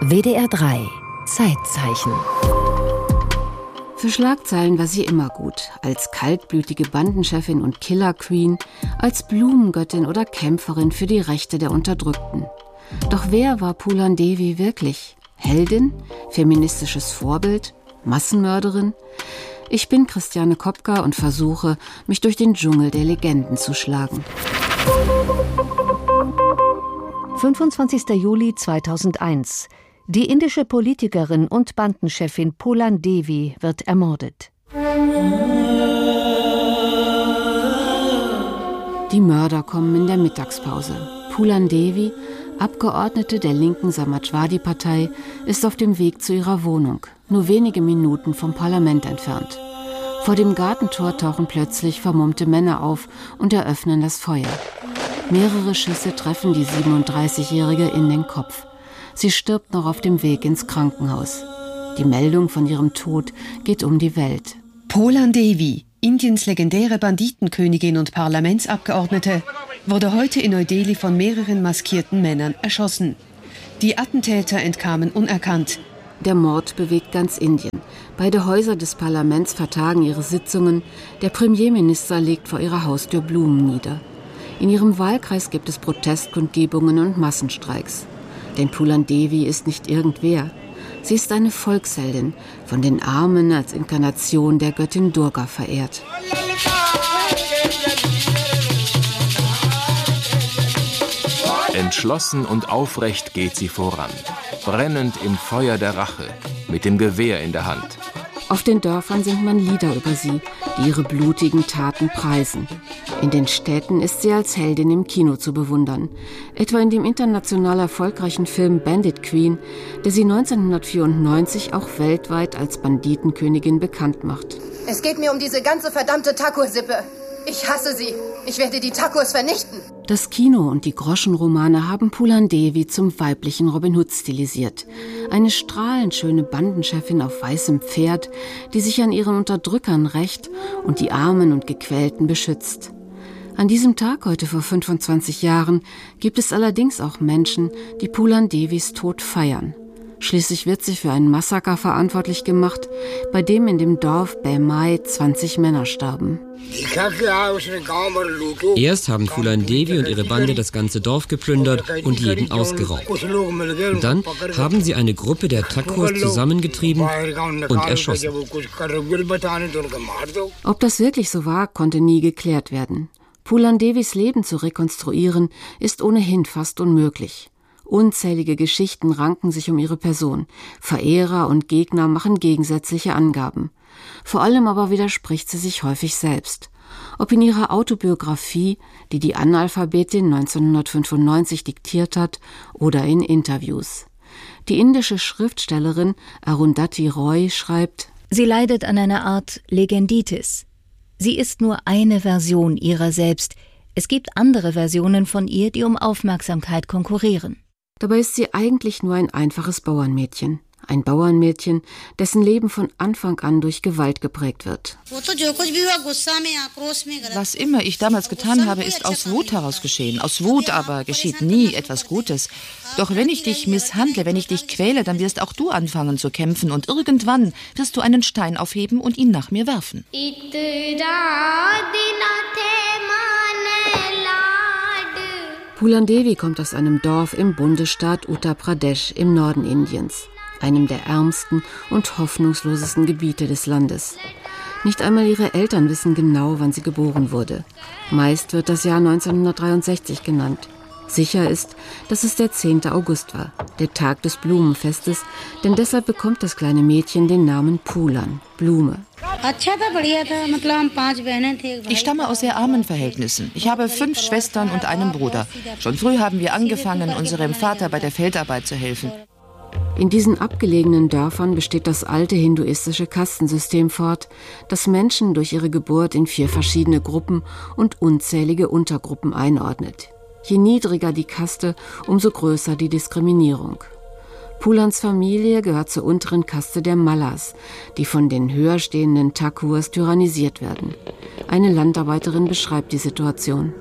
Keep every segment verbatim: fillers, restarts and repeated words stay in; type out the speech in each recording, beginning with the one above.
W D R drei Zeitzeichen. Für Schlagzeilen war sie immer gut, als kaltblütige Bandenchefin und Killer-Queen, als Blumengöttin oder Kämpferin für die Rechte der Unterdrückten. Doch wer war Phulan Devi wirklich? Heldin? Feministisches Vorbild? Massenmörderin? Ich bin Christiane Kopka und versuche, mich durch den Dschungel der Legenden zu schlagen. fünfundzwanzigster Juli zweitausendeins. Die indische Politikerin und Bandenchefin Phulan Devi wird ermordet. Die Mörder kommen in der Mittagspause. Phulan Devi, Abgeordnete der linken Samajwadi-Partei, ist auf dem Weg zu ihrer Wohnung, nur wenige Minuten vom Parlament entfernt. Vor dem Gartentor tauchen plötzlich vermummte Männer auf und eröffnen das Feuer. Mehrere Schüsse treffen die siebenunddreißigjährige in den Kopf. Sie stirbt noch auf dem Weg ins Krankenhaus. Die Meldung von ihrem Tod geht um die Welt. Phulan Devi, Indiens legendäre Banditenkönigin und Parlamentsabgeordnete, wurde heute in Neu-Delhi von mehreren maskierten Männern erschossen. Die Attentäter entkamen unerkannt. Der Mord bewegt ganz Indien. Beide Häuser des Parlaments vertagen ihre Sitzungen. Der Premierminister legt vor ihrer Haustür Blumen nieder. In ihrem Wahlkreis gibt es Protestkundgebungen und Massenstreiks. Denn Phulan Devi ist nicht irgendwer. Sie ist eine Volksheldin, von den Armen als Inkarnation der Göttin Durga verehrt. Entschlossen und aufrecht geht sie voran, brennend im Feuer der Rache, mit dem Gewehr in der Hand. Auf den Dörfern singt man Lieder über sie, die ihre blutigen Taten preisen. In den Städten ist sie als Heldin im Kino zu bewundern. Etwa in dem international erfolgreichen Film Bandit Queen, der sie neunzehnhundertvierundneunzig auch weltweit als Banditenkönigin bekannt macht. Es geht mir um diese ganze verdammte Thakur-Sippe. Ich hasse sie. Ich werde die Thakurs vernichten. Das Kino und die Groschenromane haben Phulan Devi zum weiblichen Robin Hood stilisiert. Eine strahlend schöne Bandenchefin auf weißem Pferd, die sich an ihren Unterdrückern rächt und die Armen und Gequälten beschützt. An diesem Tag, heute vor fünfundzwanzig Jahren, gibt es allerdings auch Menschen, die Phulan Devis Tod feiern. Schließlich wird sie für ein Massaker verantwortlich gemacht, bei dem in dem Dorf Baimai zwanzig Männer starben. Erst haben Phulan Devi und ihre Bande das ganze Dorf geplündert und jeden ausgeraubt. Dann haben sie eine Gruppe der Thakurs zusammengetrieben und erschossen. Ob das wirklich so war, konnte nie geklärt werden. Phulan Devis Leben zu rekonstruieren, ist ohnehin fast unmöglich. Unzählige Geschichten ranken sich um ihre Person. Verehrer und Gegner machen gegensätzliche Angaben. Vor allem aber widerspricht sie sich häufig selbst. Ob in ihrer Autobiografie, die die Analphabetin neunzehnhundertfünfundneunzig diktiert hat, oder in Interviews. Die indische Schriftstellerin Arundhati Roy schreibt: Sie leidet an einer Art Legenditis. Sie ist nur eine Version ihrer selbst. Es gibt andere Versionen von ihr, die um Aufmerksamkeit konkurrieren. Dabei ist sie eigentlich nur ein einfaches Bauernmädchen. Ein Bauernmädchen, dessen Leben von Anfang an durch Gewalt geprägt wird. Was immer ich damals getan habe, ist aus Wut heraus geschehen. Aus Wut aber geschieht nie etwas Gutes. Doch wenn ich dich misshandle, wenn ich dich quäle, dann wirst auch du anfangen zu kämpfen und irgendwann wirst du einen Stein aufheben und ihn nach mir werfen. Phulan Devi kommt aus einem Dorf im Bundesstaat Uttar Pradesh im Norden Indiens, einem der ärmsten und hoffnungslosesten Gebiete des Landes. Nicht einmal ihre Eltern wissen genau, wann sie geboren wurde. Meist wird das Jahr neunzehnhundertdreiundsechzig genannt. Sicher ist, dass es der zehnte August war, der Tag des Blumenfestes, denn deshalb bekommt das kleine Mädchen den Namen Phulan, Blume. Ich stamme aus sehr armen Verhältnissen. Ich habe fünf Schwestern und einen Bruder. Schon früh haben wir angefangen, unserem Vater bei der Feldarbeit zu helfen. In diesen abgelegenen Dörfern besteht das alte hinduistische Kastensystem fort, das Menschen durch ihre Geburt in vier verschiedene Gruppen und unzählige Untergruppen einordnet. Je niedriger die Kaste, umso größer die Diskriminierung. Pulans Familie gehört zur unteren Kaste der Mallas, die von den höher stehenden Thakurs tyrannisiert werden. Eine Landarbeiterin beschreibt die Situation.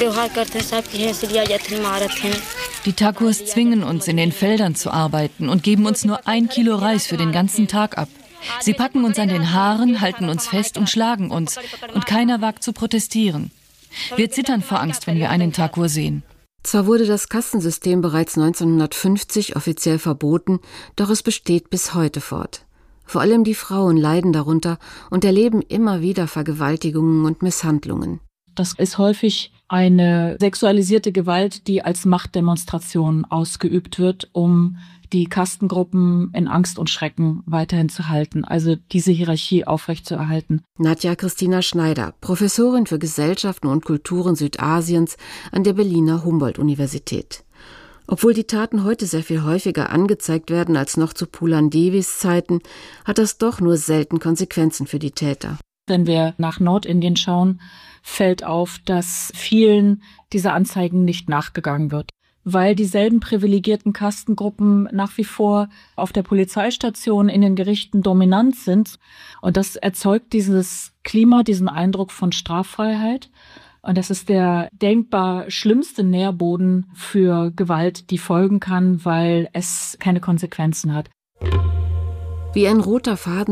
Die Thakurs zwingen uns, in den Feldern zu arbeiten und geben uns nur ein Kilo Reis für den ganzen Tag ab. Sie packen uns an den Haaren, halten uns fest und schlagen uns. Und keiner wagt zu protestieren. Wir zittern vor Angst, wenn wir einen Thakur sehen. Zwar wurde das Kastensystem bereits neunzehnhundertfünfzig offiziell verboten, doch es besteht bis heute fort. Vor allem die Frauen leiden darunter und erleben immer wieder Vergewaltigungen und Misshandlungen. Das ist häufig eine sexualisierte Gewalt, die als Machtdemonstration ausgeübt wird, um die Kastengruppen in Angst und Schrecken weiterhin zu halten, also diese Hierarchie aufrechtzuerhalten. Nadja Christina Schneider, Professorin für Gesellschaften und Kulturen Südasiens an der Berliner Humboldt-Universität. Obwohl die Taten heute sehr viel häufiger angezeigt werden als noch zu Pulan Devis Zeiten, hat das doch nur selten Konsequenzen für die Täter. Wenn wir nach Nordindien schauen, fällt auf, dass vielen dieser Anzeigen nicht nachgegangen wird, weil dieselben privilegierten Kastengruppen nach wie vor auf der Polizeistation, in den Gerichten dominant sind. Und das erzeugt dieses Klima, diesen Eindruck von Straffreiheit. Und das ist der denkbar schlimmste Nährboden für Gewalt, die folgen kann, weil es keine Konsequenzen hat. Wie ein roter Faden